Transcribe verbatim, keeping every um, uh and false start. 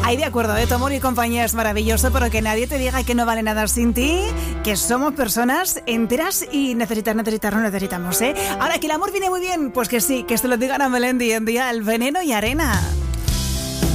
Ay, de acuerdo, ¿eh? Tu amor y compañía es maravilloso, pero que nadie te diga que no vale nada sin ti, que somos personas enteras y necesitar, necesitar, no necesitamos, ¿eh? Ahora, que el amor viene muy bien, pues que sí, que se lo digan a Melendi en Dial, Veneno y Arena.